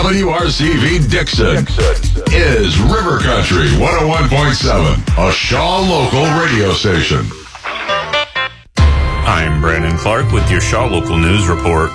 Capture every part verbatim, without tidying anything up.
W R C V Dixon is River Country one oh one point seven, a Shaw Local radio station. I'm Brandon Clark with your Shaw Local News Report.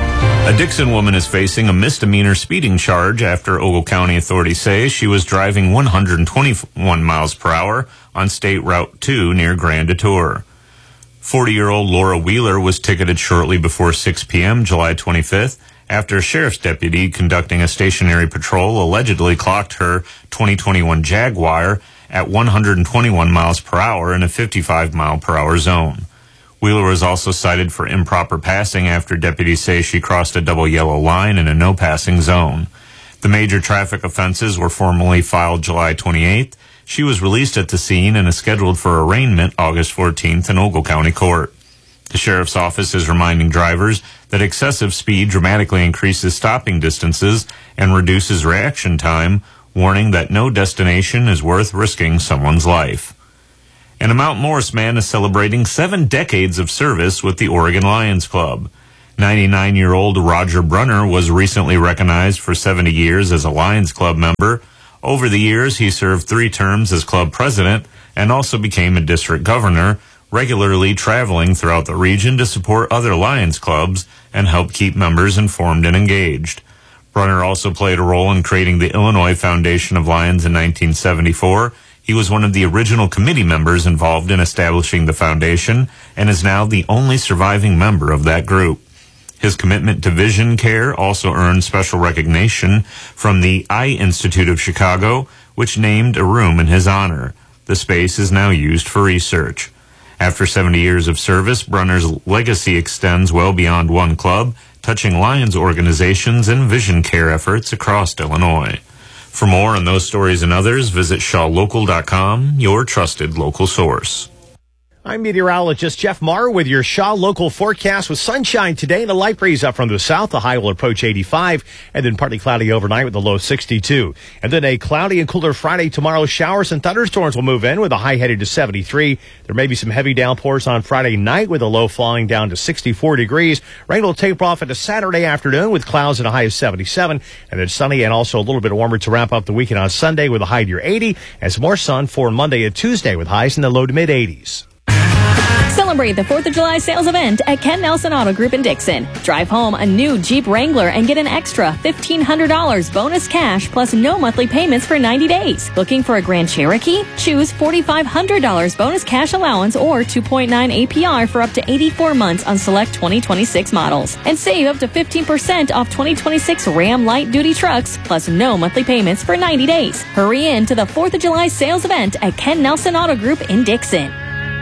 A Dixon woman is facing a misdemeanor speeding charge after Ogle County authorities say she was driving one hundred twenty-one miles per hour on State Route two near Grand Detour. forty-year-old Laura Wheeler was ticketed shortly before six p.m. July twenty-fifth after a sheriff's deputy conducting a stationary patrol allegedly clocked her twenty twenty-one Jaguar at one hundred twenty-one miles per hour in a fifty-five mile per hour zone. Wheeler was also cited for improper passing after deputies say she crossed a double yellow line in a no-passing zone. The major traffic offenses were formally filed July twenty-eighth. She was released at the scene and is scheduled for arraignment August fourteenth in Ogle County Court. The sheriff's office is reminding drivers that excessive speed dramatically increases stopping distances and reduces reaction time, warning that no destination is worth risking someone's life. And a Mount Morris man is celebrating seven decades of service with the Oregon Lions Club. ninety-nine-year-old Roger Brunner was recently recognized for seventy years as a Lions Club member. Over the years, he served three terms as club president and also became a district governor, regularly traveling throughout the region to support other Lions clubs and help keep members informed and engaged. Brunner also played a role in creating the Illinois Foundation of Lions in nineteen seventy-four. He was one of the original committee members involved in establishing the foundation and is now the only surviving member of that group. His commitment to vision care also earned special recognition from the Eye Institute of Chicago, which named a room in his honor. The space is now used for research. After seventy years of service, Brunner's legacy extends well beyond one club, touching Lions organizations and vision care efforts across Illinois. For more on those stories and others, visit shaw local dot com, your trusted local source. I'm meteorologist Jeff Marr with your Shaw Local forecast with sunshine today and a light breeze up from the south. The high will approach eighty-five and then partly cloudy overnight with a low sixty-two. And then a cloudy and cooler Friday tomorrow. Showers and thunderstorms will move in with a high headed to seventy-three. There may be some heavy downpours on Friday night with a low falling down to sixty-four degrees. Rain will taper off into Saturday afternoon with clouds and a high of seventy-seven. And then sunny and also a little bit warmer to wrap up the weekend on Sunday with a high near eighty. And some more sun for Monday and Tuesday with highs in the low to mid eighties. Celebrate the fourth of July sales event at Ken Nelson Auto Group in Dixon. Drive home a new Jeep Wrangler and get an extra fifteen hundred dollars bonus cash plus no monthly payments for ninety days. Looking for a Grand Cherokee? Choose four thousand five hundred dollars bonus cash allowance or two point nine A P R for up to eighty-four months on select twenty twenty-six models. And save up to fifteen percent off twenty twenty-six Ram light duty trucks plus no monthly payments for ninety days. Hurry in to the fourth of July sales event at Ken Nelson Auto Group in Dixon.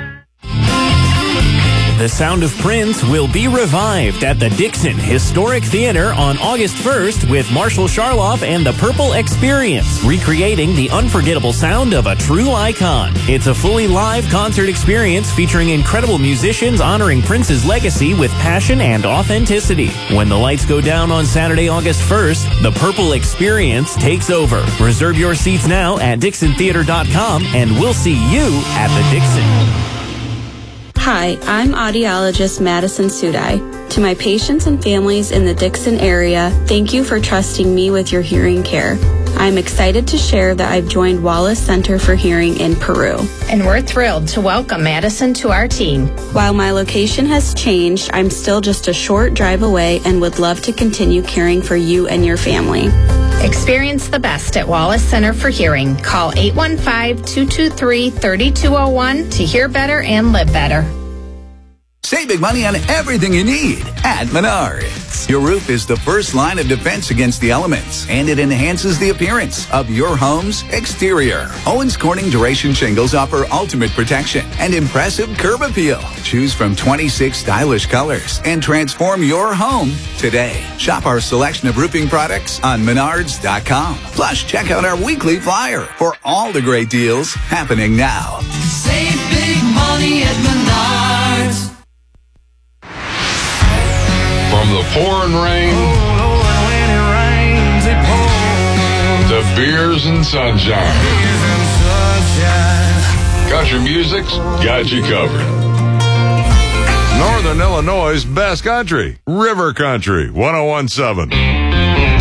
The Sound of Prince will be revived at the Dixon Historic Theater on August first with Marshall Charloff and the Purple Experience, recreating the unforgettable sound of a true icon. It's a fully live concert experience featuring incredible musicians honoring Prince's legacy with passion and authenticity. When the lights go down on Saturday, August first, the Purple Experience takes over. Reserve your seats now at dixon theater dot com and we'll see you at the Dixon. Hi, I'm audiologist Madison Sudai. To my patients and families in the Dixon area, thank you for trusting me with your hearing care. I'm excited to share that I've joined Wallace Center for Hearing in Peru. And we're thrilled to welcome Madison to our team. While my location has changed, I'm still just a short drive away and would love to continue caring for you and your family. Experience the best at Wallace Center for Hearing. Call eight one five, two two three, three two zero one to hear better and live better. Save big money on everything you need at Menards. Your roof is the first line of defense against the elements, and it enhances the appearance of your home's exterior. Owens Corning Duration Shingles offer ultimate protection and impressive curb appeal. Choose from twenty-six stylish colors and transform your home today. Shop our selection of roofing products on menards dot com. Plus, check out our weekly flyer for all the great deals happening now. Save big money at Menards. From the pouring rain oh, Lord, when it rains, it pours. to beers and sunshine, Beers and sunshine. country music's got you covered. Northern Illinois' best country, River Country one oh one point seven.